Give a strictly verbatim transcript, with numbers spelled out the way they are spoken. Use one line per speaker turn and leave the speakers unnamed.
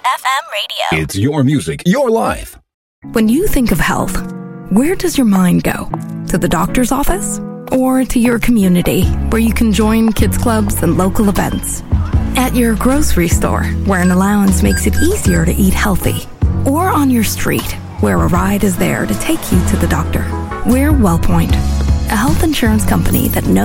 F M radio.
It's your music, your life.
When you think of health, where does your mind go? To the doctor's office? Or to your community, where you can join kids clubs and local events? At your grocery store, where an allowance makes it easier to eat healthy? Or on your street, where a ride is there to take you to the doctor? We're WellPoint, a health insurance company that knows